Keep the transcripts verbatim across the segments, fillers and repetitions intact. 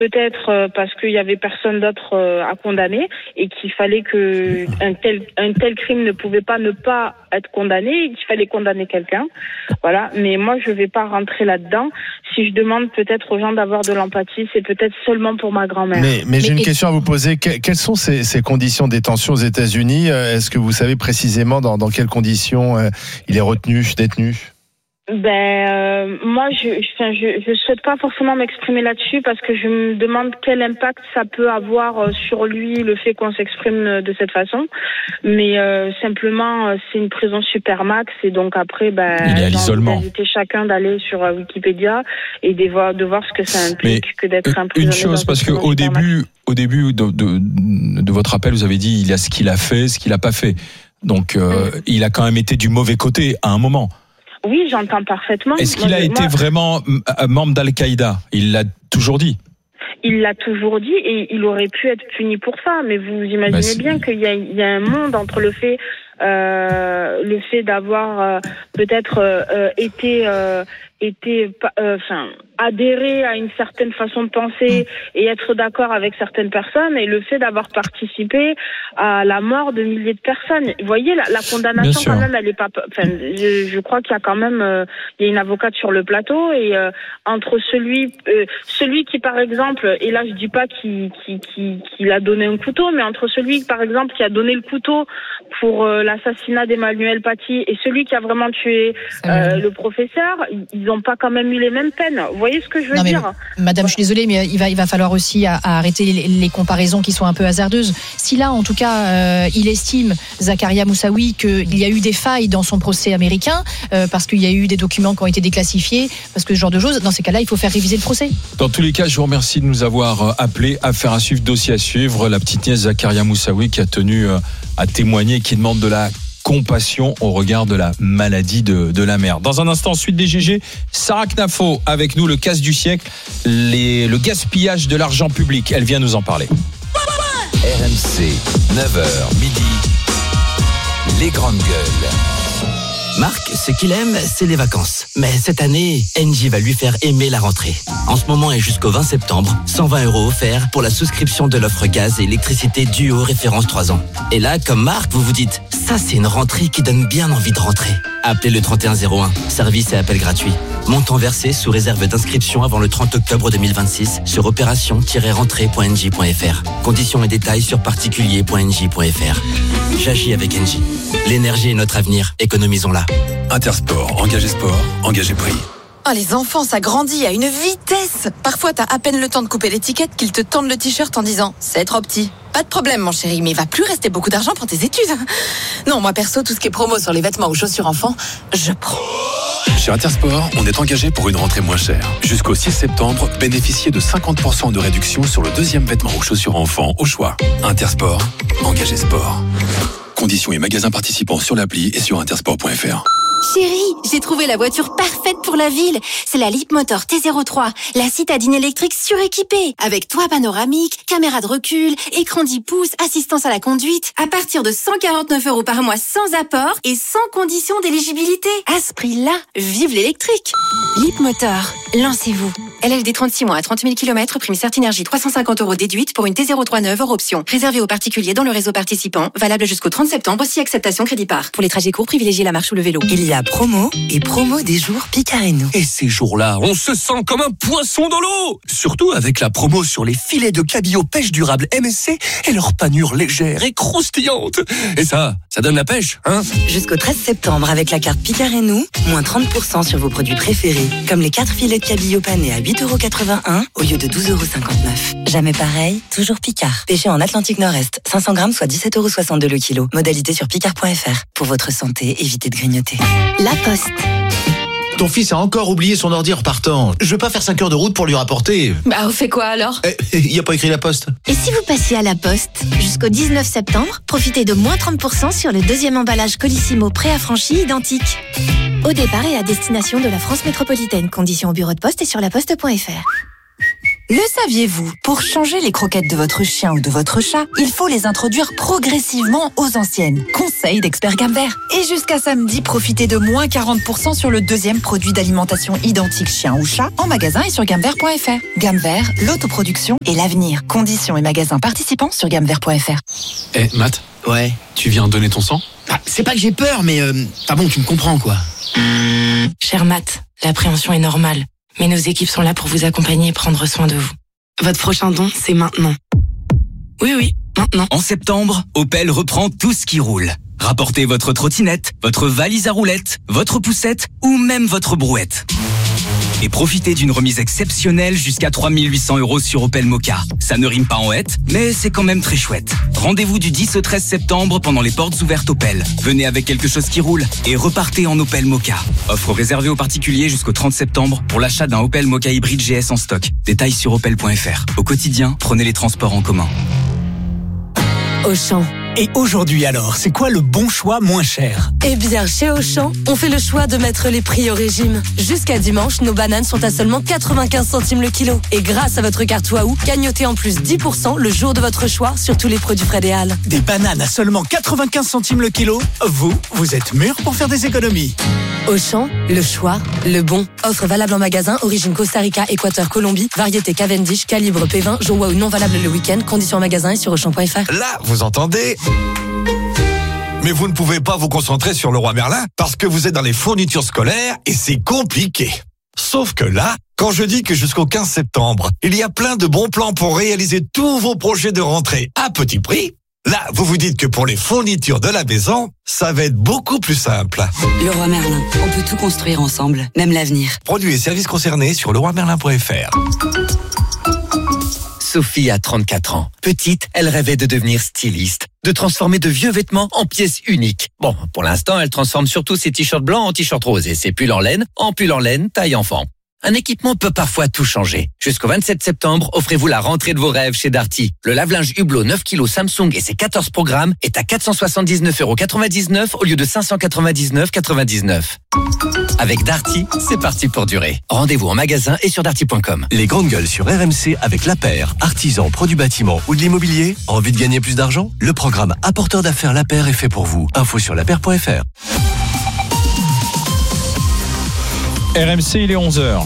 peut-être euh, parce qu'il y avait personne d'autre euh, à condamner et qu'il fallait que un tel un tel crime ne pouvait pas ne pas être condamné et qu'il fallait condamner quelqu'un. Voilà, mais moi je vais pas rentrer là-dedans. Si je demande peut-être aux gens d'avoir de l'empathie, c'est peut-être seulement pour ma grand-mère. Mais, mais j'ai Mais une et... question à vous poser. Que, quelles sont ces, ces conditions de détention aux États-Unis ? Est-ce que vous savez précisément dans, dans quelles conditions euh, il est retenu, détenu ? Ben euh, moi je enfin, je je souhaite pas forcément m'exprimer là-dessus parce que je me demande quel impact ça peut avoir euh, sur lui le fait qu'on s'exprime de cette façon, mais euh, simplement euh, c'est une prison supermax et donc après ben il est à l'isolement. D'inviter chacun d'aller sur euh, Wikipédia et de voir de voir ce que ça implique mais que d'être emprisonné. Une chose parce que au début au début de, de de votre appel vous avez dit il a ce qu'il a fait, ce qu'il a pas fait. Donc euh, mmh. il a quand même été du mauvais côté à un moment. Oui, j'entends parfaitement. Est-ce qu'il moi, a été moi, vraiment membre d'Al-Qaïda ? Il l'a toujours dit. Il l'a toujours dit et il aurait pu être puni pour ça. Mais vous imaginez bah, bien qu'il y a, il y a un monde entre le fait, euh, le fait d'avoir euh, peut-être euh, été, euh, été, enfin. Euh, adhérer à une certaine façon de penser et être d'accord avec certaines personnes et le fait d'avoir participé à la mort de milliers de personnes. Vous voyez, la, la condamnation quand même, elle est pas. Enfin, je, je crois qu'il y a quand même, euh, il y a une avocate sur le plateau et euh, entre celui, euh, celui qui par exemple, et là je dis pas qu'il, qui, qui, qui a donné un couteau, mais entre celui par exemple qui a donné le couteau pour euh, l'assassinat d'Emmanuel Paty et celui qui a vraiment tué euh, le professeur, ils n'ont pas quand même eu les mêmes peines. Vous voyez ce que je veux non, mais, dire Madame, je suis désolée, mais il va, il va falloir aussi à, à arrêter les, les comparaisons qui sont un peu hasardeuses. Si là, en tout cas, euh, il estime, Zakaria Moussaoui, qu'il y a eu des failles dans son procès américain, euh, parce qu'il y a eu des documents qui ont été déclassifiés, parce que ce genre de choses, dans ces cas-là, il faut faire réviser le procès. Dans tous les cas, je vous remercie de nous avoir appelé. Affaire à suivre, dossier à suivre. La petite nièce Zakaria Moussaoui qui a tenu à témoigner, qui demande de la compassion au regard de la maladie de, de la mère. Dans un instant, suite des G G, Sarah Knafo avec nous, le casse du siècle, les, le gaspillage de l'argent public. Elle vient nous en parler. R M C, neuf heures midi, les grandes gueules. Marc, ce qu'il aime, c'est les vacances. Mais cette année, Engie va lui faire aimer la rentrée. En ce moment et jusqu'au vingt septembre, cent vingt euros offerts pour la souscription de l'offre gaz et électricité Duo référence trois ans. Et là, comme Marc, vous vous dites, ça c'est une rentrée qui donne bien envie de rentrer. Appelez le trente et un zéro un, service et appel gratuit. Montant versé sous réserve d'inscription avant le trente octobre deux mille vingt-six sur opération tiret rentrée point engie point f r. Conditions et détails sur particulier point engie point f r. J'agis avec Engie. L'énergie est notre avenir, économisons-la. Intersport, engagé sport, engagé prix. Oh, les enfants, ça grandit à une vitesse. Parfois, t'as à peine le temps de couper l'étiquette qu'ils te tendent le t-shirt en disant « c'est trop petit ». Pas de problème, mon chéri, mais il va plus rester beaucoup d'argent pour tes études. Non, moi perso, tout ce qui est promo sur les vêtements ou chaussures enfants, je prends. Chez Intersport, on est engagé pour une rentrée moins chère. Jusqu'au six septembre, bénéficiez de cinquante pour cent de réduction sur le deuxième vêtement ou chaussures enfants au choix. Intersport, engagé sport. Conditions et magasins participants sur l'appli et sur intersport point f r. Chérie, j'ai trouvé la voiture parfaite pour la ville. C'est la Leapmotor T zéro trois, la citadine électrique suréquipée. Avec toit panoramique, caméra de recul, écran dix pouces, assistance à la conduite. À partir de cent quarante-neuf euros par mois sans apport et sans condition d'éligibilité. À ce prix-là, vive l'électrique. Leapmotor, lancez-vous. L L D trente-six mois à trente mille kilomètres, prime Certinergie trois cent cinquante euros déduite pour une T zéro trois neuve hors option. Réservé aux particuliers dans le réseau participant, valable jusqu'au trente septembre, si acceptation crédit par. Pour les trajets courts, privilégiez la marche ou le vélo. Il y a promo et promo des jours Picareno. Et ces jours-là, on se sent comme un poisson dans l'eau. Surtout avec la promo sur les filets de cabillaud pêche durable M S C et leur panure légère et croustillante. Et ça, ça donne la pêche, hein? Jusqu'au treize septembre, avec la carte Picareno, moins trente pour cent sur vos produits préférés, comme les quatre filets de cabillaud panés à huit euros quatre-vingt-un au lieu de douze euros cinquante-neuf. Jamais pareil, toujours Picard. Pêché en Atlantique Nord-Est, cinq cents grammes soit dix-sept euros soixante-deux le kilo. Modalité sur picard point f r. Pour votre santé, évitez de grignoter. La Poste. Ton fils a encore oublié son ordi en repartant. Je veux pas faire cinq heures de route pour lui rapporter. Bah, on fait quoi alors? Eh, il y a pas écrit la Poste. Et si vous passiez à la Poste? Jusqu'au dix-neuf septembre, profitez de moins trente pour cent sur le deuxième emballage Colissimo préaffranchi identique. Au départ et à destination de la France métropolitaine. Conditions au bureau de poste et sur la poste point f r. Le saviez-vous? Pour changer les croquettes de votre chien ou de votre chat, il faut les introduire progressivement aux anciennes. Conseil d'expert Gamme Vert. Et jusqu'à samedi, profitez de moins quarante pour cent sur le deuxième produit d'alimentation identique chien ou chat en magasin et sur gamme vert point f r. Gamme Vert, l'autoproduction et l'avenir. Conditions et magasins participants sur gamme vert point f r. Eh, Matt? Ouais. Tu viens donner ton sang? Ah, c'est pas que j'ai peur, mais euh, ah bon, tu me comprends quoi. Cher Matt, l'appréhension est normale, mais nos équipes sont là pour vous accompagner et prendre soin de vous. Votre prochain don, c'est maintenant. Oui, oui, maintenant. En septembre, Opel reprend tout ce qui roule. Rapportez votre trottinette, votre valise à roulettes, votre poussette ou même votre brouette. Et profitez d'une remise exceptionnelle jusqu'à trois mille huit cents euros sur Opel Mokka. Ça ne rime pas en hête, mais c'est quand même très chouette. Rendez-vous du dix au treize septembre pendant les portes ouvertes Opel. Venez avec quelque chose qui roule et repartez en Opel Mokka. Offre réservée aux particuliers jusqu'au trente septembre pour l'achat d'un Opel Mokka hybride G S en stock. Détails sur opel point f r. Au quotidien, prenez les transports en commun. Auchan. Et aujourd'hui alors, c'est quoi le bon choix moins cher? Eh bien, chez Auchan, on fait le choix de mettre les prix au régime. Jusqu'à dimanche, nos bananes sont à seulement quatre-vingt-quinze centimes le kilo. Et grâce à votre carte Waouh, gagnotez en plus dix pour cent le jour de votre choix sur tous les produits Fred et Al. Des bananes à seulement quatre-vingt-quinze centimes le kilo? Vous, vous êtes mûrs pour faire des économies. Auchan, le choix, le bon. Offre valable en magasin, origine Costa Rica, Équateur, Colombie, variété Cavendish, calibre P vingt, jour Waouh non valable le week-end, conditions en magasin et sur auchan point f r. Là, vous entendez? Mais vous ne pouvez pas vous concentrer sur Leroy Merlin parce que vous êtes dans les fournitures scolaires et c'est compliqué. Sauf que là, quand je dis que jusqu'au quinze septembre, il y a plein de bons plans pour réaliser tous vos projets de rentrée à petit prix, là, vous vous dites que pour les fournitures de la maison, ça va être beaucoup plus simple. Leroy Merlin, on peut tout construire ensemble, même l'avenir. Produits et services concernés sur leroy merlin point f r. Sophie a trente-quatre ans. Petite, elle rêvait de devenir styliste, de transformer de vieux vêtements en pièces uniques. Bon, pour l'instant, elle transforme surtout ses t-shirts blancs en t-shirts roses et ses pulls en laine en pulls en laine taille enfant. Un équipement peut parfois tout changer. Jusqu'au vingt-sept septembre, offrez-vous la rentrée de vos rêves chez Darty. Le lave-linge Hublot neuf kilos Samsung et ses quatorze programmes est à quatre cent soixante-dix-neuf euros quatre-vingt-dix-neuf au lieu de cinq cent quatre-vingt-dix-neuf euros quatre-vingt-dix-neuf. Avec Darty, c'est parti pour durer. Rendez-vous en magasin et sur darty point com. Les grandes gueules sur R M C avec La Paire, artisan, produits bâtiment ou de l'immobilier. Envie de gagner plus d'argent? Le programme Apporteur d'affaires La Paire est fait pour vous. Info sur la paire point f r. R M C, il est onze heures.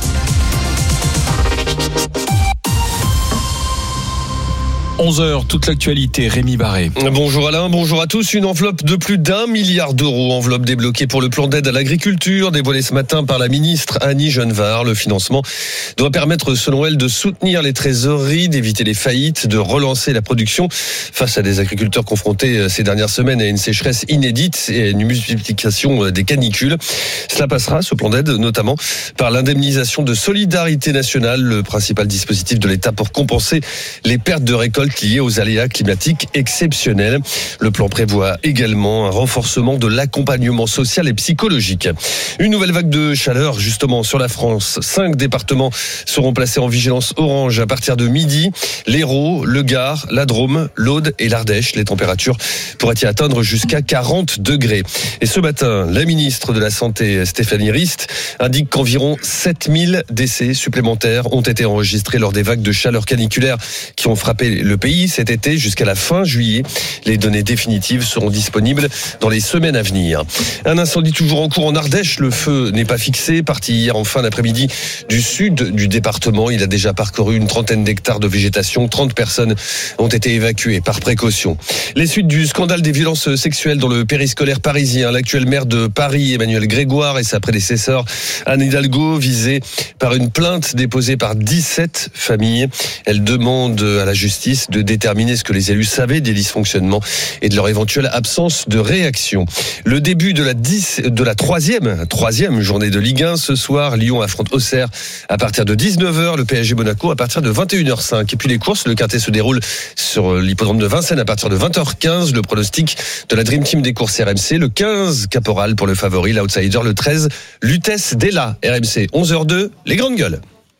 onze heures, toute l'actualité, Rémi Barré. Bonjour Alain, bonjour à tous. Une enveloppe de plus d'un milliard d'euros, enveloppe débloquée pour le plan d'aide à l'agriculture, dévoilée ce matin par la ministre Annie Genevard. Le financement doit permettre, selon elle, de soutenir les trésoreries, d'éviter les faillites, de relancer la production face à des agriculteurs confrontés ces dernières semaines à une sécheresse inédite et à une multiplication des canicules. Cela passera, ce plan d'aide, notamment par l'indemnisation de solidarité nationale, le principal dispositif de l'État pour compenser les pertes de récolte liées aux aléas climatiques exceptionnels. Le plan prévoit également un renforcement de l'accompagnement social et psychologique. Une nouvelle vague de chaleur justement sur la France. Cinq départements seront placés en vigilance orange à partir de midi. L'Hérault, le Gard, la Drôme, l'Aude et l'Ardèche. Les températures pourraient y atteindre jusqu'à quarante degrés. Et ce matin, la ministre de la Santé, Stéphanie Rist, indique qu'environ sept mille décès supplémentaires ont été enregistrés lors des vagues de chaleur caniculaire qui ont frappé le pays cet été jusqu'à la fin juillet. Les données définitives seront disponibles dans les semaines à venir. Un incendie toujours en cours en Ardèche. Le feu n'est pas fixé. Parti hier en fin d'après-midi du sud du département. Il a déjà parcouru une trentaine d'hectares de végétation. trente personnes ont été évacuées par précaution. Les suites du scandale des violences sexuelles dans le périscolaire parisien. L'actuel maire de Paris, Emmanuel Grégoire, et sa prédécesseur Anne Hidalgo, visée par une plainte déposée par dix-sept familles. Elle demande à la justice de déterminer ce que les élus savaient des dysfonctionnements et de leur éventuelle absence de réaction. Le début de la dix, de la troisième, troisième journée de Ligue un ce soir. Lyon affronte Auxerre à partir de dix-neuf heures, le P S G Monaco à partir de vingt et une heures cinq. Et puis les courses, le quintet se déroule sur l'hippodrome de Vincennes à partir de vingt heures quinze. Le pronostic de la Dream Team des courses R M C, le quinze Caporal pour le favori, l'outsider le treize Lutèce Della. R M C onze heures deux, les grandes gueules.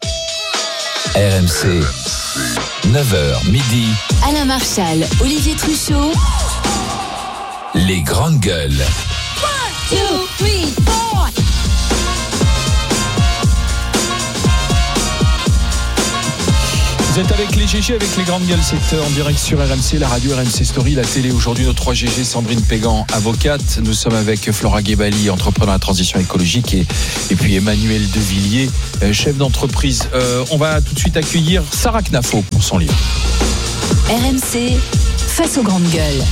R M C neuf heures midi. Alain Marchal, Olivier Truchot. Les grandes gueules. one, two, three, four. Vous êtes avec les G G, avec les grandes gueules, c'est en direct sur R M C, la radio R M C Story, la télé. Aujourd'hui, nos trois G G, Sandrine Pégan, avocate. Nous sommes avec Flora Guébali, entrepreneur à la transition écologique, et, et puis Emmanuel Devilliers, chef d'entreprise. Euh, on va tout de suite accueillir Sarah Knafo pour son livre. R M C, face aux grandes gueules.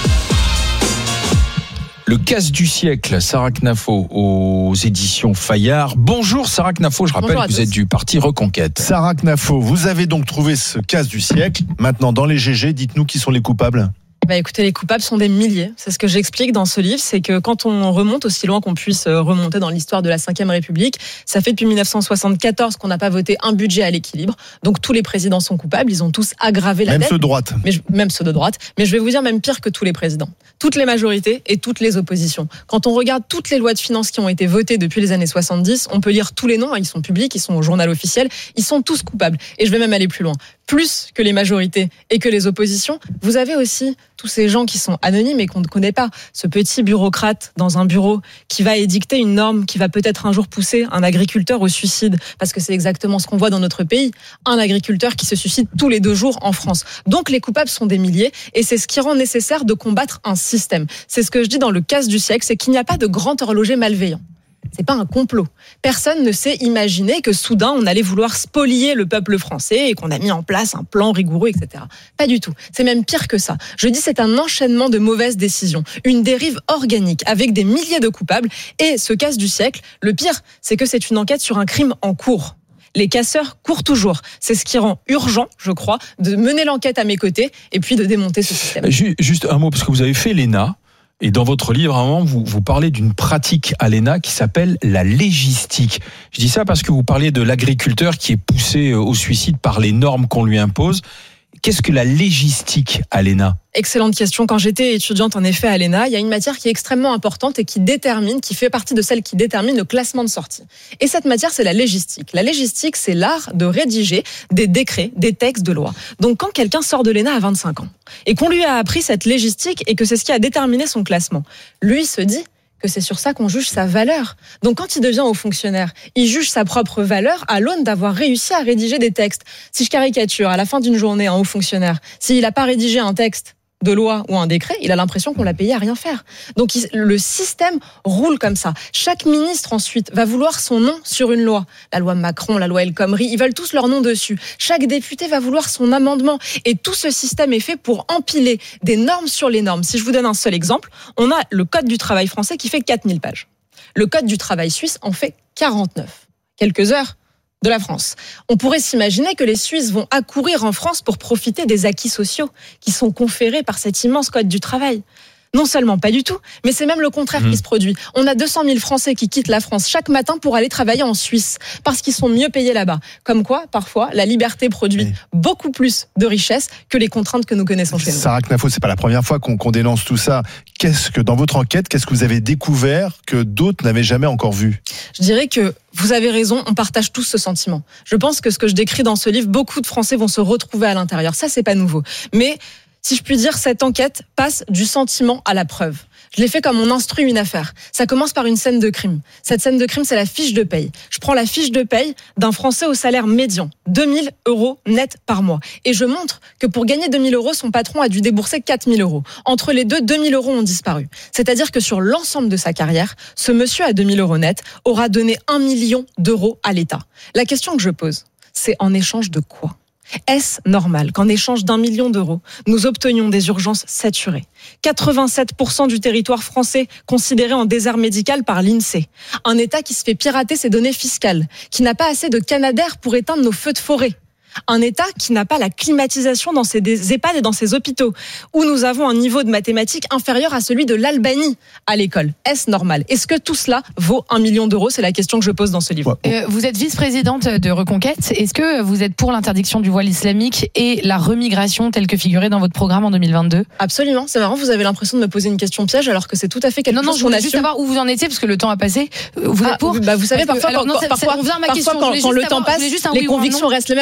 Le casse du siècle, Sarah Knafo, aux éditions Fayard. Bonjour Sarah Knafo, je rappelle que vous êtes du parti Reconquête. Sarah Knafo, vous avez donc trouvé ce casse du siècle. Maintenant, dans les G G, dites-nous qui sont les coupables. Bah écoutez, les coupables sont des milliers. C'est ce que j'explique dans ce livre, c'est que quand on remonte aussi loin qu'on puisse remonter dans l'histoire de la cinquième République, ça fait depuis dix-neuf cent soixante-quatorze qu'on n'a pas voté un budget à l'équilibre. Donc tous les présidents sont coupables, ils ont tous aggravé la même dette. Même ceux de droite. Mais je, même ceux de droite. Mais je vais vous dire même pire que tous les présidents. Toutes les majorités et toutes les oppositions. Quand on regarde toutes les lois de finances qui ont été votées depuis les années soixante-dix, on peut lire tous les noms, ils sont publics, ils sont au journal officiel, ils sont tous coupables. Et je vais même aller plus loin. Plus que les majorités et que les oppositions, vous avez aussi tous ces gens qui sont anonymes et qu'on ne connaît pas. Ce petit bureaucrate dans un bureau qui va édicter une norme qui va peut-être un jour pousser un agriculteur au suicide, parce que c'est exactement ce qu'on voit dans notre pays. Un agriculteur qui se suicide tous les deux jours en France. Donc les coupables sont des milliers et c'est ce qui rend nécessaire de combattre un système. C'est ce que je dis dans le casse du siècle, c'est qu'il n'y a pas de grand horloger malveillant. C'est pas un complot. Personne ne s'est imaginé que soudain on allait vouloir spolier le peuple français et qu'on a mis en place un plan rigoureux, et cetera. Pas du tout. C'est même pire que ça. Je dis c'est un enchaînement de mauvaises décisions, une dérive organique avec des milliers de coupables. Et ce casse du siècle, le pire, c'est que c'est une enquête sur un crime en cours. Les casseurs courent toujours. C'est ce qui rend urgent, je crois, de mener l'enquête à mes côtés et puis de démonter ce système. Juste un mot, parce que vous avez fait l'E N A. Et dans votre livre, à un moment, vous, vous parlez d'une pratique à l'E N A qui s'appelle la légistique. Je dis ça parce que vous parlez de l'agriculteur qui est poussé au suicide par les normes qu'on lui impose. Qu'est-ce que la légistique à l'E N A ? Excellente question. Quand j'étais étudiante, en effet, à l'E N A, il y a une matière qui est extrêmement importante et qui détermine, qui fait partie de celle qui détermine le classement de sortie. Et cette matière, c'est la légistique. La légistique, c'est l'art de rédiger des décrets, des textes de loi. Donc, quand quelqu'un sort de l'E N A à vingt-cinq ans et qu'on lui a appris cette légistique et que c'est ce qui a déterminé son classement, lui se dit que c'est sur ça qu'on juge sa valeur. Donc quand il devient haut fonctionnaire, il juge sa propre valeur à l'aune d'avoir réussi à rédiger des textes. Si je caricature, à la fin d'une journée, un haut fonctionnaire, s'il n'a pas rédigé un texte de loi ou un décret, il a l'impression qu'on l'a payé à rien faire. Donc il, le système roule comme ça. Chaque ministre ensuite va vouloir son nom sur une loi. La loi Macron, la loi El Khomri, ils veulent tous leur nom dessus. Chaque député va vouloir son amendement. Et tout ce système est fait pour empiler des normes sur les normes. Si je vous donne un seul exemple, on a le Code du travail français qui fait quatre mille pages. Le Code du travail suisse en fait quarante-neuf. Quelques heures de la France. On pourrait s'imaginer que les Suisses vont accourir en France pour profiter des acquis sociaux qui sont conférés par cet immense code du travail. Non seulement pas du tout, mais c'est même le contraire mmh. qui se produit. On a deux cent mille Français qui quittent la France chaque matin pour aller travailler en Suisse parce qu'ils sont mieux payés là-bas. Comme quoi, parfois, la liberté produit mmh. beaucoup plus de richesses que les contraintes que nous connaissons chez nous. Sarah Knafo, c'est pas la première fois qu'on, qu'on dénonce tout ça. Qu'est-ce que, dans votre enquête, qu'est-ce que vous avez découvert que d'autres n'avaient jamais encore vu ? Je dirais que vous avez raison, on partage tous ce sentiment. Je pense que ce que je décris dans ce livre, beaucoup de Français vont se retrouver à l'intérieur. Ça, c'est pas nouveau. Mais si je puis dire, cette enquête passe du sentiment à la preuve. Je l'ai fait comme on instruit une affaire. Ça commence par une scène de crime. Cette scène de crime, c'est la fiche de paye. Je prends la fiche de paye d'un Français au salaire médian, deux mille euros net par mois. Et je montre que pour gagner deux mille euros, son patron a dû débourser quatre mille euros. Entre les deux, deux mille euros ont disparu. C'est-à-dire que sur l'ensemble de sa carrière, ce monsieur à deux mille euros net aura donné un million d'euros à l'État. La question que je pose, c'est en échange de quoi ? Est-ce normal qu'en échange d'un million d'euros, nous obtenions des urgences saturées ? quatre-vingt-sept pour cent du territoire français considéré en désert médical par l'INSEE. Un État qui se fait pirater ses données fiscales, qui n'a pas assez de canadair pour éteindre nos feux de forêt. Un État qui n'a pas la climatisation dans ses EHPAD et dans ses hôpitaux, où nous avons un niveau de mathématiques inférieur à celui de l'Albanie à l'école. Est-ce normal ? Est-ce que tout cela vaut un million d'euros ? C'est la question que je pose dans ce livre. Euh, vous êtes vice-présidente de Reconquête. Est-ce que vous êtes pour l'interdiction du voile islamique et la remigration telle que figurée dans votre programme en deux mille vingt-deux ? Absolument. C'est marrant, vous avez l'impression de me poser une question piège alors que c'est tout à fait quelque non, non, chose qu'on qu'on assume. Non, non, je voulais juste savoir où vous en étiez parce que le temps a passé. Vous ah, êtes pour ? bah, Vous savez, parfois, alors, quand, non, ça, parfois, ça, on vient à ma parfois question. quand, quand le temps passe, les oui convictions restent les mêmes. On n'est pas tous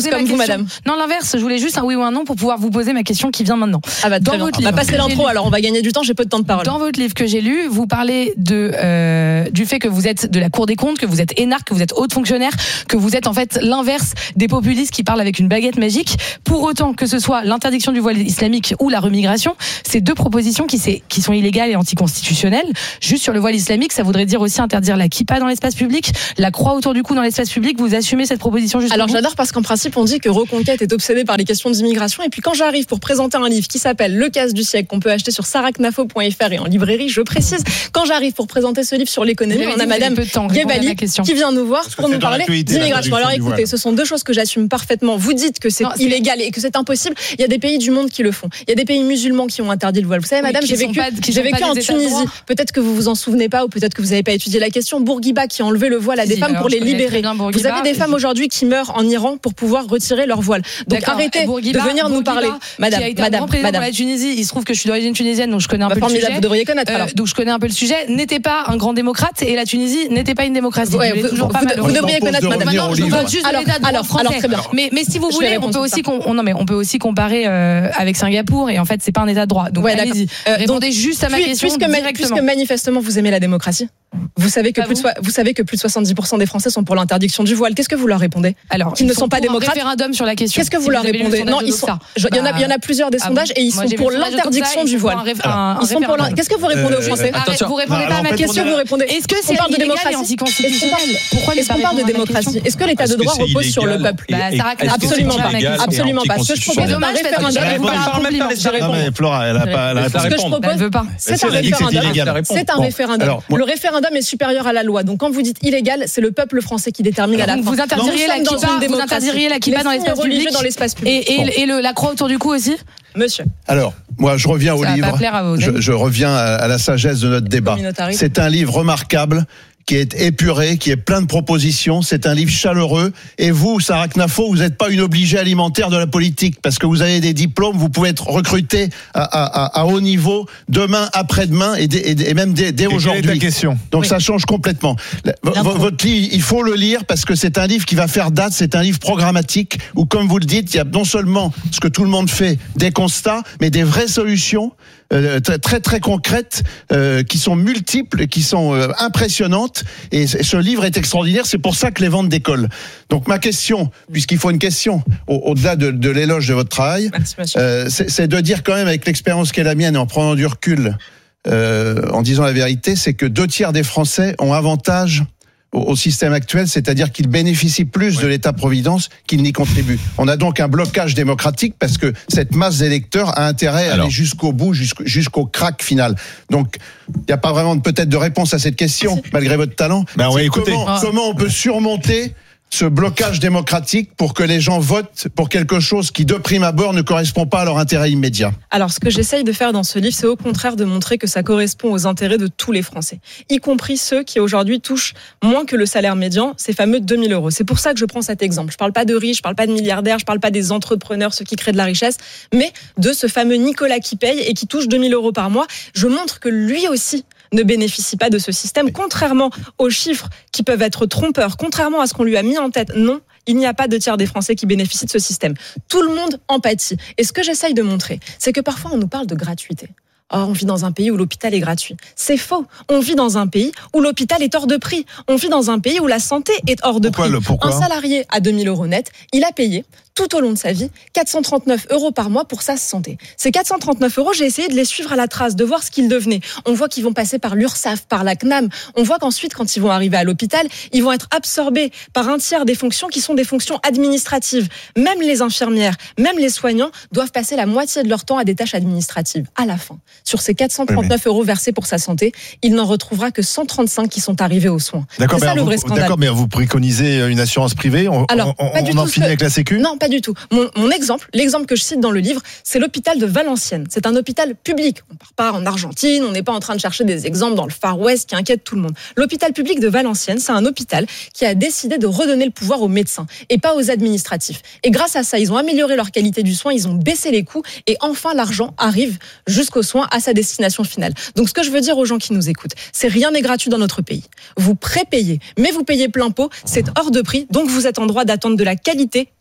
tous comme vous, madame. Non, l'inverse. Je voulais juste un oui ou un non pour pouvoir vous poser ma question qui vient maintenant. Ah bah, dans votre livre, on va passer l'intro. Alors, on va gagner du temps. J'ai peu de temps de parole. Dans votre livre que j'ai lu, vous parlez de euh, du fait que vous êtes de la Cour des comptes, que vous êtes énarque, que vous êtes haute fonctionnaire, que vous êtes en fait l'inverse des populistes qui parlent avec une baguette magique. Pour autant que ce soit l'interdiction du voile islamique ou la remigration, c'est deux propositions qui, c'est, qui sont illégales et anticonstitutionnelles. Juste sur le voile islamique, ça voudrait dire aussi interdire la kippa dans l'espace public, la croix autour du cou dans l'espace public. Vous assumez cette proposition juste Alors j'adore parce qu'en principe on dit que Reconquête est obsédé par les questions d'immigration, et puis quand j'arrive pour présenter un livre qui s'appelle Le casse du siècle, qu'on peut acheter sur saracnafo point f r et en librairie, je précise, quand j'arrive pour présenter ce livre sur l'économie, on a madame Guébali qui vient nous voir pour nous parler d'immigration. Alors écoutez, ce sont deux choses que j'assume parfaitement. Vous dites que c'est non, illégal c'est... et que c'est impossible. Il y a des pays du monde qui le font. Il y a des pays musulmans qui ont interdit le voile. Vous savez, madame, oui, j'ai vécu, pas, j'ai vécu en Tunisie. Peut-être que vous vous en souvenez pas, ou peut-être que vous n'avez pas étudié la question. Bourguiba qui a enlevé le voile à des si, femmes pour les libérer. Vous avez des femmes aujourd'hui qui meurent en Iran pour pouvoir retirer leur voile. Donc D'accord. arrêtez Bourguiba, de venir Bourguiba, nous parler. Madame, qui a été madame, un grand président madame. pour la Tunisie. Il se trouve que je suis d'origine tunisienne, donc je connais un bah, peu le sujet. Vous devriez connaître. Alors. Euh, donc je connais un peu le sujet. N'était pas un grand démocrate et la Tunisie n'était pas une démocratie. Ouais, vous, vous, pas vous, vous devriez connaître, madame. Maintenant, je vous donne juste l'état de droit français. Mais mais si vous voulez, on peut aussi non mais on peut aussi comparer avec Singapour, et en fait c'est pas un état de droit. Donc allez-y. Répondez juste à ma question directement. Puisque manifestement vous aimez la démocratie. Vous savez que plus de so- vous savez que plus de soixante-dix pour cent des Français sont pour l'interdiction du voile. Qu'est-ce que vous leur répondez? Alors, qu'ils ne sont pas démocrates. Référendum sur la question. Qu'est-ce que vous leur répondez? Non, ils sont. Il y en a, il y en a plusieurs des sondages et ils sont pour l'interdiction du voile. Ils sont pour. Qu'est-ce que vous répondez aux Français? Vous répondez pas à ma question. Vous répondez. Est-ce que c'est parle de démocratie? Pourquoi est-ce qu'on parle de démocratie? Est-ce que l'état de droit repose sur le peuple? Absolument pas. Absolument pas. Ce que je propose, c'est un référendum. Flora, elle a pas la réponse. Ce que je propose, c'est un référendum. C'est un référendum. Le référendum est supérieur à la loi. Donc quand vous dites illégal, c'est le peuple français qui détermine à la fin. Vous interdiriez la kippa, vous interdiriez la kippa dans l'espace public, dans l'espace public. Et, et, bon. et le, la croix autour du cou aussi. Monsieur. Alors, moi, je reviens au Ça livre. Je, je reviens à, à la sagesse de notre débat. C'est un livre remarquable, qui est épuré, qui est plein de propositions. C'est un livre chaleureux. Et vous, Sarah Knafo, vous n'êtes pas une obligée alimentaire de la politique, parce que vous avez des diplômes, vous pouvez être recruté à, à, à haut niveau demain, après-demain, et, et, et même dès, dès aujourd'hui. Quelle est ta question? oui. Donc ça change complètement. V- votre livre, il faut le lire, parce que c'est un livre qui va faire date, c'est un livre programmatique, où, comme vous le dites, il y a non seulement ce que tout le monde fait, des constats, mais des vraies solutions, euh, très, très très concrètes, euh, qui sont multiples, qui sont euh, impressionnantes. Et ce livre est extraordinaire, c'est pour ça que les ventes décollent. Donc ma question, puisqu'il faut une question, au- au-delà de, de l'éloge de votre travail, euh, c'est, c'est de dire quand même, avec l'expérience qui est la mienne, et en prenant du recul, euh, en disant la vérité, c'est que deux tiers des Français ont avantage au, au système actuel, c'est-à-dire qu'ils bénéficient plus oui. de l'État-providence qu'ils n'y contribuent. On a donc un blocage démocratique, parce que cette masse d'électeurs a intérêt à Alors. aller jusqu'au bout, jusqu'au, jusqu'au crack final. Donc, il n'y a pas vraiment de, peut-être de réponse à cette question, malgré votre talent. Ben, on va écouter. Comment, comment on peut surmonter ce blocage démocratique pour que les gens votent pour quelque chose qui, de prime abord, ne correspond pas à leur intérêt immédiat? Alors, ce que j'essaye de faire dans ce livre, c'est au contraire de montrer que ça correspond aux intérêts de tous les Français, y compris ceux qui aujourd'hui touchent moins que le salaire médian, ces fameux deux mille euros. C'est pour ça que je prends cet exemple. Je parle pas de riches, je parle pas de milliardaires, je parle pas des entrepreneurs, ceux qui créent de la richesse, mais de ce fameux Nicolas qui paye et qui touche deux mille euros par mois. Je montre que lui aussi ne bénéficie pas de ce système, contrairement aux chiffres qui peuvent être trompeurs, contrairement à ce qu'on lui a mis en tête. Non, il n'y a pas de tiers des Français qui bénéficient de ce système. Tout le monde en pâtit. Et ce que j'essaye de montrer, c'est que parfois on nous parle de gratuité. Oh, on vit dans un pays où l'hôpital est gratuit. C'est faux. On vit dans un pays où l'hôpital est hors de prix. On vit dans un pays où la santé est hors de pourquoi prix. Le, pourquoi un salarié à deux mille euros net, il a payé tout au long de sa vie quatre cent trente-neuf euros par mois pour sa santé. Ces quatre cent trente-neuf euros, j'ai essayé de les suivre à la trace, de voir ce qu'ils devenaient. On voit qu'ils vont passer par l'URSSAF, par la C N A M. On voit qu'ensuite, quand ils vont arriver à l'hôpital, ils vont être absorbés par un tiers des fonctions qui sont des fonctions administratives. Même les infirmières, même les soignants doivent passer la moitié de leur temps à des tâches administratives. À la fin, sur ces quatre cent trente-neuf euros versés pour sa santé, il n'en retrouvera que cent trente-cinq qui sont arrivés aux soins. D'accord, c'est ça le vrai vous, scandale. D'accord, mais vous préconisez une assurance privée? On, Alors, on, pas du on en tout, finit que... avec la Sécu? Non, pas du tout. Mon, mon exemple, l'exemple que je cite dans le livre, c'est l'hôpital de Valenciennes. C'est un hôpital public. On ne part pas en Argentine, on n'est pas en train de chercher des exemples dans le Far West qui inquiètent tout le monde. L'hôpital public de Valenciennes, c'est un hôpital qui a décidé de redonner le pouvoir aux médecins et pas aux administratifs. Et grâce à ça, ils ont amélioré leur qualité du soin, ils ont baissé les coûts et enfin l'argent arrive jusqu'au soin, à sa destination finale. Donc ce que je veux dire aux gens qui nous écoutent, c'est rien n'est gratuit dans notre pays. Vous prépayez, mais vous payez plein pot, c'est hors de prix, donc vous êtes en droit d'attendre de la qualité, quel que soit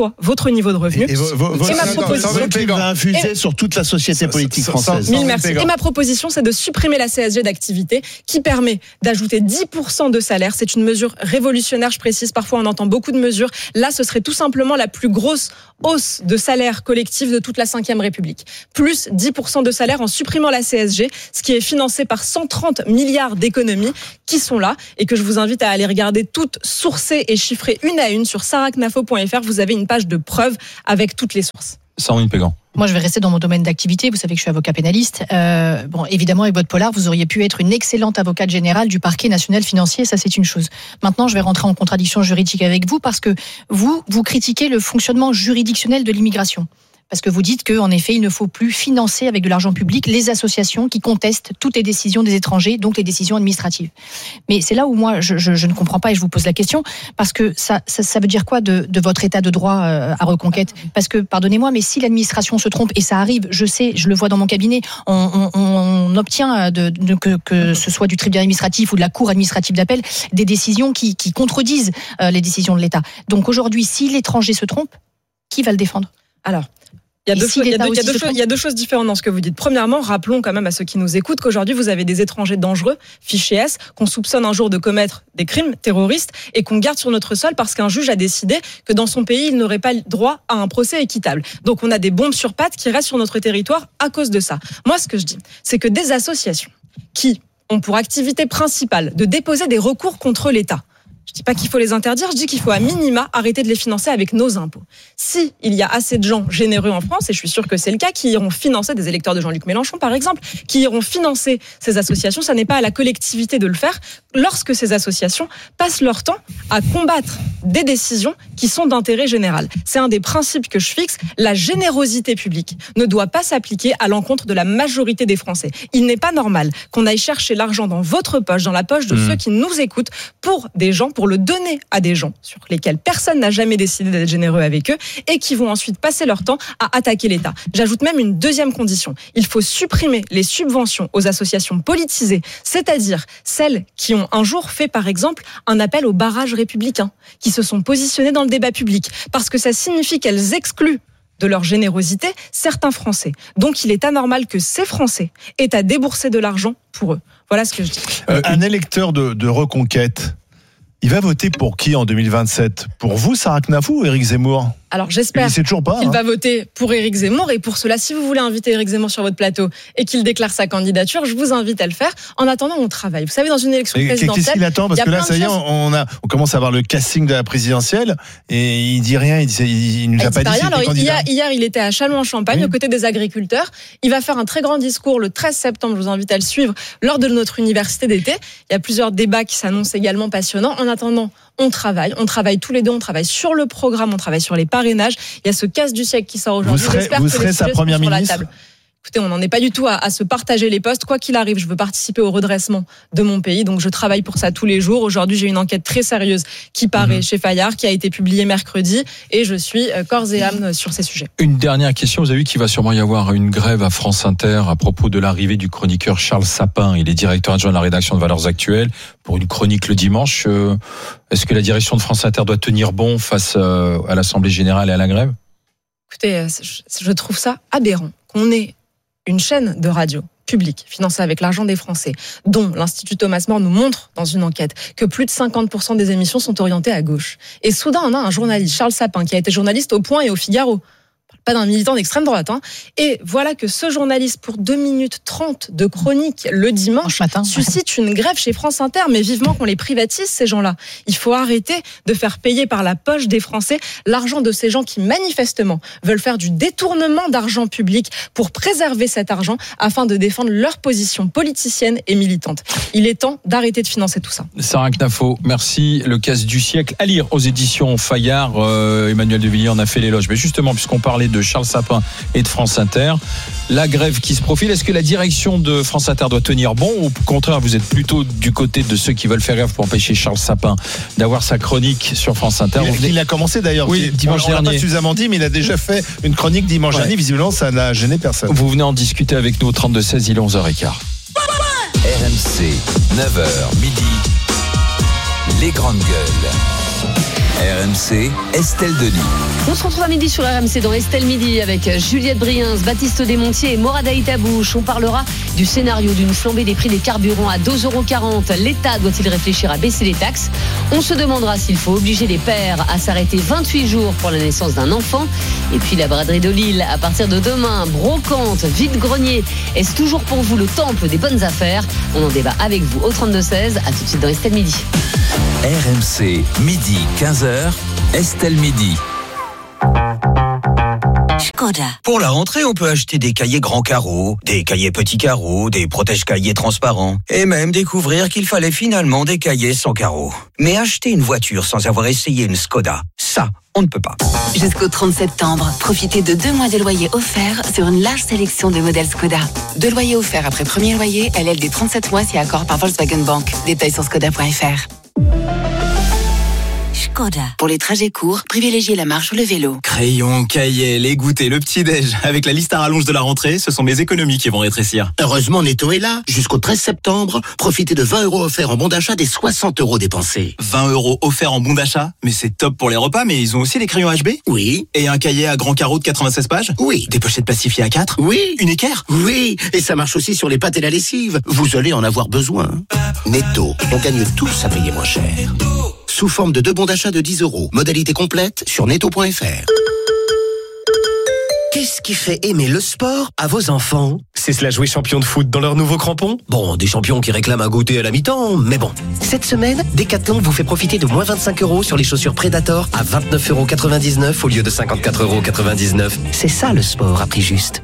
soit votre niveau de revenu. Et, et, vos, vos, et ma attends, proposition va infuser et, sur toute la société politique française. Mille merci. Et ma proposition, c'est de supprimer la C S G d'activité qui permet d'ajouter dix pour cent de salaire. C'est une mesure révolutionnaire, je précise. Parfois, on entend beaucoup de mesures. Là, ce serait tout simplement la plus grosse hausse de salaire collectif de toute la cinquième République. Plus dix pour cent de salaire en supprimant la C S G, ce qui est financé par cent trente milliards d'économies qui sont là et que je vous invite à aller regarder toutes sourcées et chiffrées une à une sur saracnafo point f r. Vous avez une page de preuves avec toutes les sources. Sandrine Pégan. Moi, je vais rester dans mon domaine d'activité. Vous savez que je suis avocat pénaliste. Euh, bon, évidemment, avec votre polar, vous auriez pu être une excellente avocate générale du parquet national financier. Ça, c'est une chose. Maintenant, je vais rentrer en contradiction juridique avec vous parce que vous, vous critiquez le fonctionnement juridictionnel de l'immigration. Parce que vous dites qu'en effet, il ne faut plus financer avec de l'argent public les associations qui contestent toutes les décisions des étrangers, donc les décisions administratives. Mais c'est là où moi, je, je, je ne comprends pas et je vous pose la question, parce que ça, ça, ça veut dire quoi de, de votre état de droit euh, à Reconquête ? Parce que, pardonnez-moi, mais si l'administration se trompe, et ça arrive, je sais, je le vois dans mon cabinet, on, on, on obtient, de, de, que, que ce soit du tribunal administratif ou de la cour administrative d'appel, des décisions qui, qui contredisent euh, les décisions de l'État. Donc aujourd'hui, si l'étranger se trompe, qui va le défendre ? Alors, il y, a deux, si il, y a deux, il, y a deux choses, il y a deux choses différentes dans ce que vous dites. Premièrement, rappelons quand même à ceux qui nous écoutent qu'aujourd'hui, vous avez des étrangers dangereux, fichés S, qu'on soupçonne un jour de commettre des crimes terroristes et qu'on garde sur notre sol parce qu'un juge a décidé que dans son pays, il n'aurait pas droit à un procès équitable. Donc on a des bombes sur pattes qui restent sur notre territoire à cause de ça. Moi, ce que je dis, c'est que des associations qui ont pour activité principale de déposer des recours contre l'État, je dis pas qu'il faut les interdire, je dis qu'il faut à minima arrêter de les financer avec nos impôts. Si il y a assez de gens généreux en France, et je suis sûr que c'est le cas, qui iront financer des électeurs de Jean-Luc Mélenchon, par exemple, qui iront financer ces associations, ça n'est pas à la collectivité de le faire lorsque ces associations passent leur temps à combattre des décisions qui sont d'intérêt général. C'est un des principes que je fixe. La générosité publique ne doit pas s'appliquer à l'encontre de la majorité des Français. Il n'est pas normal qu'on aille chercher l'argent dans votre poche, dans la poche de mmh. ceux qui nous écoutent, pour des gens, pour le donner à des gens sur lesquels personne n'a jamais décidé d'être généreux avec eux et qui vont ensuite passer leur temps à attaquer l'État. J'ajoute même une deuxième condition. Il faut supprimer les subventions aux associations politisées, c'est-à-dire celles qui ont un jour fait, par exemple, un appel au barrage républicain, qui se sont positionnées dans le débat public, parce que ça signifie qu'elles excluent de leur générosité certains Français. Donc il est anormal que ces Français aient à débourser de l'argent pour eux. Voilà ce que je dis. Euh, un électeur de, de Reconquête, il va voter pour qui en deux mille vingt-sept ? Pour vous, Sarah Knafou ou Éric Zemmour ? Alors j'espère qu'il hein. va voter pour Éric Zemmour, et pour cela, si vous voulez inviter Éric Zemmour sur votre plateau et qu'il déclare sa candidature, je vous invite à le faire. En attendant, on travaille. Vous savez, dans une élection mais présidentielle, qu'est-ce qu'il attend ? Parce que là, ça y est, on, a, on commence à avoir le casting de la présidentielle et il dit rien, il, dit, il, il nous a il pas dit rien. Alors, candidat. Hier, hier, il était à Châlons-en-Champagne, oui. aux côtés des agriculteurs. Il va faire un très grand discours le treize septembre, je vous invite à le suivre, lors de notre université d'été. Il y a plusieurs débats qui s'annoncent également passionnants. En attendant, on travaille, on travaille tous les deux, on travaille sur le programme, on travaille sur les parrainages. Il y a ce casse du siècle qui sort aujourd'hui. Vous serez, vous serez sa première ministre ? Écoutez, on n'en est pas du tout à, à se partager les postes. Quoi qu'il arrive, je veux participer au redressement de mon pays, donc je travaille pour ça tous les jours. Aujourd'hui, j'ai une enquête très sérieuse qui paraît mmh. chez Fayard, qui a été publiée mercredi, et je suis corps et âme sur ces sujets. Une dernière question, vous avez vu qu'il va sûrement y avoir une grève à France Inter à propos de l'arrivée du chroniqueur Charles Sapin. Il est directeur adjoint de la rédaction de Valeurs Actuelles pour une chronique le dimanche. Est-ce que la direction de France Inter doit tenir bon face à l'Assemblée Générale et à la grève ? Écoutez, je trouve ça aberrant qu'on ait une chaîne de radio publique financée avec l'argent des Français, dont l'Institut Thomas More nous montre dans une enquête que plus de cinquante pour cent des émissions sont orientées à gauche. Et soudain, on a un journaliste, Charles Sapin, qui a été journaliste au Point et au Figaro. Pas d'un militant d'extrême droite. Hein. Et voilà que ce journaliste, pour deux minutes trente de chronique le dimanche, matin, suscite une grève chez France Inter. Mais vivement qu'on les privatise, ces gens-là. Il faut arrêter de faire payer par la poche des Français l'argent de ces gens qui, manifestement, veulent faire du détournement d'argent public pour préserver cet argent afin de défendre leur position politicienne et militante. Il est temps d'arrêter de financer tout ça. Sarah Knafo, merci. Le casse du siècle à lire aux éditions Fayard. Euh, Emmanuel de Villiers en a fait l'éloge. Mais justement, puisqu'on parlait de Charles Sapin et de France Inter, la grève qui se profile, est-ce que la direction de France Inter doit tenir bon, ou au contraire vous êtes plutôt du côté de ceux qui veulent faire grève pour empêcher Charles Sapin d'avoir sa chronique sur France Inter? Il, venez... il a commencé d'ailleurs oui, dimanche on, on dernier. Pas suffisamment dit, mais il a déjà fait une chronique dimanche ouais. dernier. Visiblement, ça n'a gêné personne. Vous venez en discuter avec nous au trente-deux seize, il est onze heures quinze. R M C, neuf heures midi, les grandes gueules. R M C, Estelle Denis. On se retrouve à midi sur R M C dans Estelle Midi avec Juliette Briens, Baptiste Desmontiers et Morad Aïtabouche. On parlera du scénario d'une flambée des prix des carburants à deux euros quarante. L'État doit-il réfléchir à baisser les taxes ? On se demandera s'il faut obliger les pères à s'arrêter vingt-huit jours pour la naissance d'un enfant. Et puis la braderie de Lille, à partir de demain, brocante, vide-grenier. Est-ce toujours pour vous le temple des bonnes affaires ? On en débat avec vous au trente-deux seize. À tout de suite dans Estelle Midi. R M C, midi, quinze heures, Estelle Midi. Skoda. Pour la rentrée, on peut acheter des cahiers grands carreaux, des cahiers petits carreaux, des protège-cahiers transparents, et même découvrir qu'il fallait finalement des cahiers sans carreaux. Mais acheter une voiture sans avoir essayé une Skoda, ça, on ne peut pas. Jusqu'au trente septembre, profitez de deux mois de loyer offerts sur une large sélection de modèles Skoda. Deux loyers offerts après premier loyer, L L D trente-sept mois si accord par Volkswagen Bank. Détails sur skoda point f r. Skoda. Pour les trajets courts, privilégiez la marche ou le vélo. Crayon, cahier, les goûters, le petit-déj. Avec la liste à rallonge de la rentrée, ce sont mes économies qui vont rétrécir. Heureusement, Netto est là. Jusqu'au treize septembre, profitez de vingt euros offerts en bon d'achat des soixante euros dépensés. vingt euros offerts en bon d'achat? Mais c'est top pour les repas, mais ils ont aussi les crayons H B? Oui. Et un cahier à grand carreau de quatre-vingt-seize pages? Oui. Des pochettes plastifiées à quatre? Oui. Une équerre? Oui. Et ça marche aussi sur les pâtes et la lessive. Vous allez en avoir besoin. Netto, on gagne tous à payer moins cher. Sous forme de deux bons d'achat de dix euros. Modalité complète sur netto point f r. Qu'est-ce qui fait aimer le sport à vos enfants? C'est cela jouer champion de foot dans leurs nouveaux crampons? Bon, des champions qui réclament un goûter à la mi-temps, mais bon. Cette semaine, Decathlon vous fait profiter de moins vingt-cinq euros sur les chaussures Predator à vingt-neuf euros quatre-vingt-dix-neuf au lieu de cinquante-quatre euros quatre-vingt-dix-neuf. C'est ça le sport à prix juste.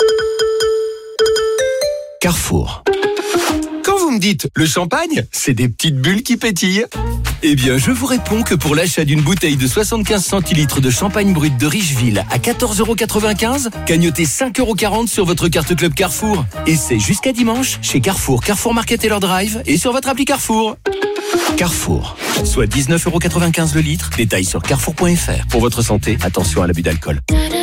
Carrefour. Quand vous me dites le champagne, c'est des petites bulles qui pétillent. Eh bien, je vous réponds que pour l'achat d'une bouteille de soixante-quinze centilitres de champagne brut de Richeville à quatorze euros quatre-vingt-quinze, gagnotez cinq euros quarante sur votre carte Club Carrefour. Et c'est jusqu'à dimanche chez Carrefour, Carrefour Market et leur drive et sur votre appli Carrefour. Carrefour. Soit dix-neuf euros quatre-vingt-quinze le litre. Détail sur carrefour point f r. Pour votre santé, attention à l'abus d'alcool.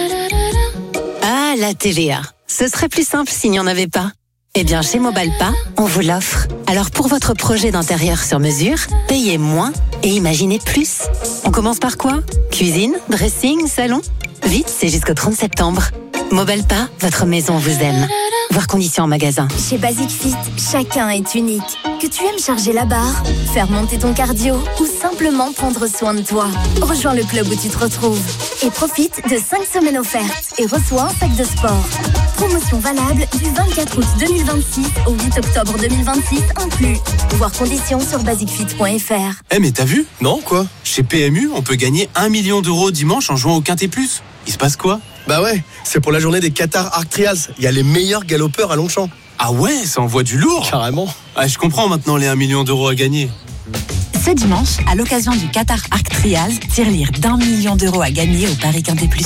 Ah, la T V A. Ce serait plus simple s'il n'y en avait pas. Eh bien, chez Mobalpa, on vous l'offre. Alors, pour votre projet d'intérieur sur mesure, payez moins et imaginez plus. On commence par quoi? Cuisine, dressing, salon? Vite, c'est jusqu'au trente septembre. Mobalpa, votre maison vous aime. Voir conditions en magasin. Chez Basic Fit, chacun est unique. Que tu aimes charger la barre, faire monter ton cardio ou simplement prendre soin de toi. Rejoins le club où tu te retrouves et profite de cinq semaines offertes et reçois un sac de sport. Promotion valable du vingt-quatre août deux mille vingt-six au huit octobre deux mille vingt-six inclus. Voir conditions sur basic fit point f r. Eh mais t'as vu? Non quoi? Chez P M U, on peut gagner un million d'euros dimanche en jouant au Quintet Plus. Il se passe quoi? Bah ouais, c'est pour la journée des Qatar Arc Trials. Il y a les meilleurs galopeurs à Longchamp. Ah ouais, ça envoie du lourd. Carrément. Ah, je comprends maintenant les un million d'euros à gagner. Ce dimanche, à l'occasion du Qatar Arc Trials, tirelire d'un million d'euros à gagner au Paris Quintet Plus.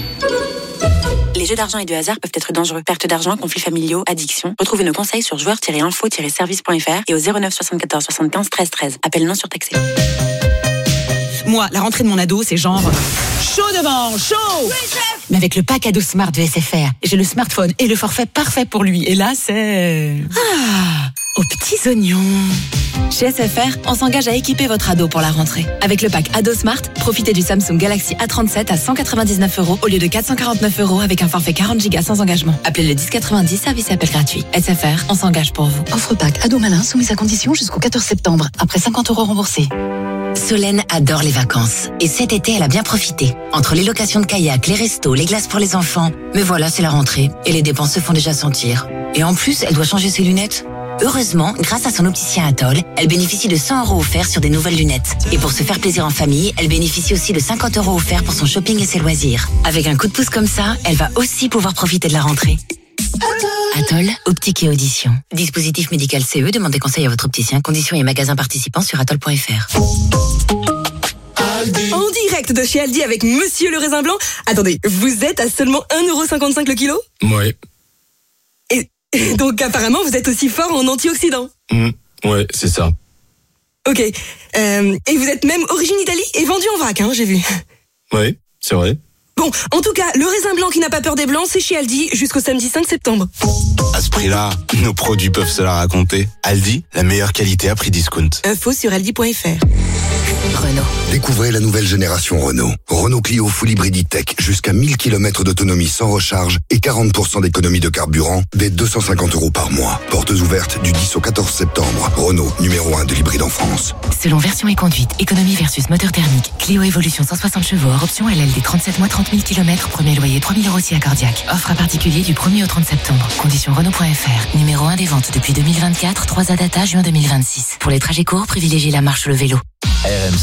Les jeux d'argent et de hasard peuvent être dangereux. Perte d'argent, conflits familiaux, addiction. Retrouvez nos conseils sur joueurs tiret info tiret service point f r et au zéro neuf soixante-quatorze soixante-quinze treize treize. Appel non surtaxé. Moi, la rentrée de mon ado, c'est genre chaud devant, chaud. Mais avec le pack ado Smart de S F R, j'ai le smartphone et le forfait parfait pour lui. Et là, c'est... Ah, aux petits oignons. Chez S F R, on s'engage à équiper votre ado pour la rentrée. Avec le pack Ado Smart, profitez du Samsung Galaxy A trente-sept à cent quatre-vingt-dix-neuf euros au lieu de quatre cent quarante-neuf euros avec un forfait quarante gigas sans engagement. Appelez le dix quatre-vingt-dix, service et appel gratuit. S F R, on s'engage pour vous. Offre pack Ado Malin soumise à condition jusqu'au quatorze septembre. Après cinquante euros remboursés. Solène adore les vacances. Et cet été, elle a bien profité. Entre les locations de kayak, les restos, les glaces pour les enfants. Mais voilà, c'est la rentrée. Et les dépenses se font déjà sentir. Et en plus, elle doit changer ses lunettes. Heureusement, grâce à son opticien Atoll, elle bénéficie de cent euros offerts sur des nouvelles lunettes. Et pour se faire plaisir en famille, elle bénéficie aussi de cinquante euros offerts pour son shopping et ses loisirs. Avec un coup de pouce comme ça, elle va aussi pouvoir profiter de la rentrée. Atoll, optique et audition. Dispositif médical C E, demandez conseil à votre opticien. Conditions et magasins participants sur atoll point f r. En direct de chez Aldi avec Monsieur le Raisin Blanc. Attendez, vous êtes à seulement un euro cinquante-cinq le kilo? Ouais. Et, et donc apparemment, vous êtes aussi fort en antioxydants. Mmh, ouais, c'est ça. Ok. Euh, et vous êtes même origine Italie et vendu en vrac, hein, j'ai vu. Ouais, c'est vrai. Bon, en tout cas, le raisin blanc qui n'a pas peur des blancs, c'est chez Aldi jusqu'au samedi cinq septembre. À ce prix-là, nos produits peuvent se la raconter. Aldi, la meilleure qualité à prix discount. Info sur aldi point f r. Renault. Découvrez la nouvelle génération Renault. Renault Clio Full Hybrid E-Tech, jusqu'à mille kilomètres d'autonomie sans recharge et quarante pour cent d'économie de carburant, dès deux cent cinquante euros par mois. Portes ouvertes du dix au quatorze septembre. Renault, numéro un de l'hybride en France. Selon version et conduite, économie versus moteur thermique. Clio Evolution cent soixante chevaux, hors option L L D trente-sept mois, trente mille kilomètres, premier loyer trois mille euros si accordiaque. Offre à particulier du premier au trente septembre. Conditions Renault point F R. Numéro un des ventes depuis deux mille vingt-quatre, trois A Data, juin deux mille vingt-six. Pour les trajets courts, privilégiez la marche ou le vélo. R M C.